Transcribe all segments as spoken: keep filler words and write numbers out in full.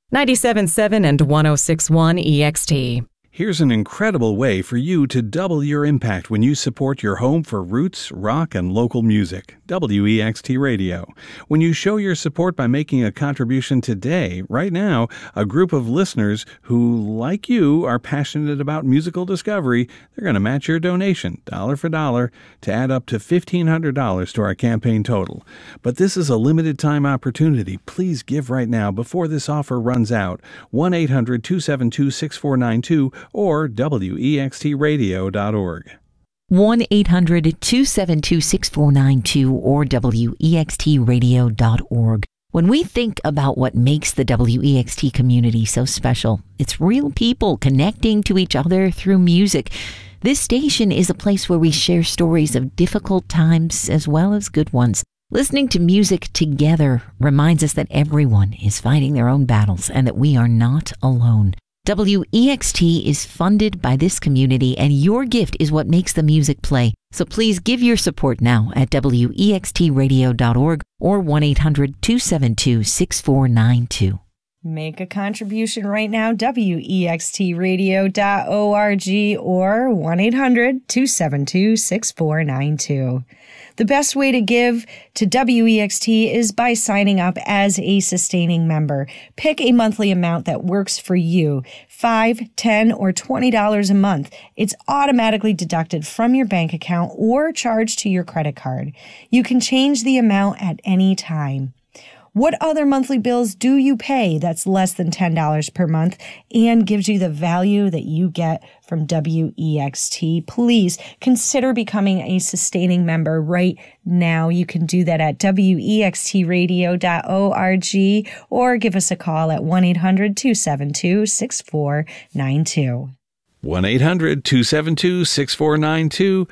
ninety-seven point seven and one oh six point one E X T. Here's an incredible way for you to double your impact when you support your home for roots, rock, and local music. W E X T Radio. When you show your support by making a contribution today, right now, a group of listeners who, like you, are passionate about musical discovery, they're going to match your donation, dollar for dollar, to add up to fifteen hundred dollars to our campaign total. But this is a limited time opportunity. Please give right now before this offer runs out. one eight hundred two seven two six four nine two or W E X T radio dot org. one eight hundred two seven two six four nine two or W E X T radio dot org. When we think about what makes the W E X T community so special, it's real people connecting to each other through music. This station is a place where we share stories of difficult times as well as good ones. Listening to music together reminds us that everyone is fighting their own battles and that we are not alone. W E X T is funded by this community, and your gift is what makes the music play. So please give your support now at W E X T radio dot org or one eight hundred two seven two six four nine two. Make a contribution right now, W E X T radio dot org or one eight hundred two seven two six four nine two. The best way to give to W E X T is by signing up as a sustaining member. Pick a monthly amount that works for you, five dollars, ten dollars, or twenty dollars a month. It's automatically deducted from your bank account or charged to your credit card. You can change the amount at any time. What other monthly bills do you pay that's less than ten dollars per month and gives you the value that you get from W E X T? Please consider becoming a sustaining member right now. You can do that at W E X T radio dot org or give us a call at one eight hundred two seven two six four nine two. one eight hundred two seven two six four nine two,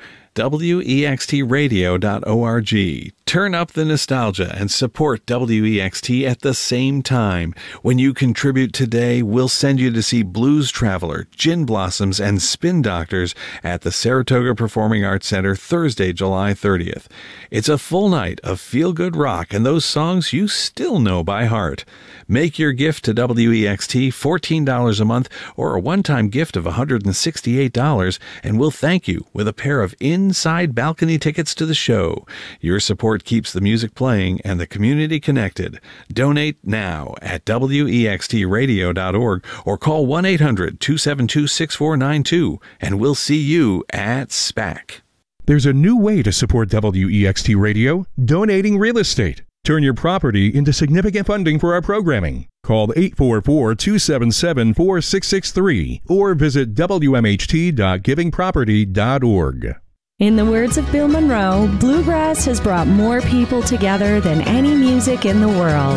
W E X T radio dot org. Turn up the nostalgia and support W E X T at the same time. When you contribute today, we'll send you to see Blues Traveler, Gin Blossoms, and Spin Doctors at the Saratoga Performing Arts Center Thursday, July thirtieth. It's a full night of feel-good rock and those songs you still know by heart. Make your gift to W E X T fourteen dollars a month or a one-time gift of one hundred sixty-eight dollars, and we'll thank you with a pair of inside balcony tickets to the show. Your support keeps the music playing and the community connected. Donate now at W E X T radio dot org or call one eight hundred two seven two six four nine two, and we'll see you at SPAC. There's a new way to support W E X T Radio, donating real estate. Turn your property into significant funding for our programming. Call eight four four, two seven seven, four six six three or visit W M H T dot giving property dot org. In the words of Bill Monroe, bluegrass has brought more people together than any music in the world.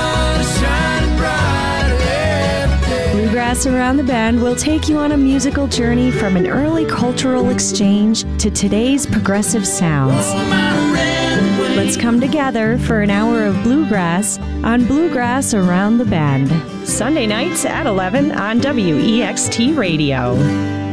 Bluegrass Around the Bend will take you on a musical journey from an early cultural exchange to today's progressive sounds. Let's come together for an hour of bluegrass on Bluegrass Around the Bend. Sunday nights at eleven on W E X T Radio.